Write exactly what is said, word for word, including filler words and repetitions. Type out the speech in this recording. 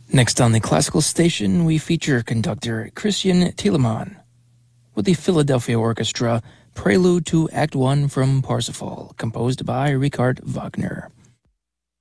Next on the classical station, we feature conductor Christian Telemann with the Philadelphia Orchestra Prelude to Act One from Parsifal, composed by Richard Wagner.